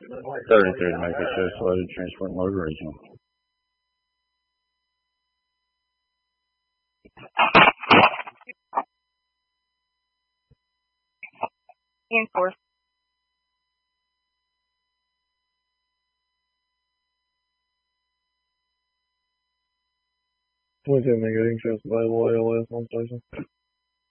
Third and third, make it show loaded, transport and load regional. Enforce. What's your getting just available ALS on station?